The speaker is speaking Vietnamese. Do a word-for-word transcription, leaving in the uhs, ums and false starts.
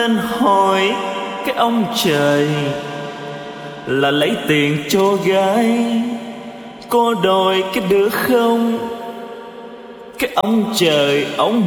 nên hỏi cái ông trời là lấy tiền cho gái có đòi cái được không? Cái ông trời ông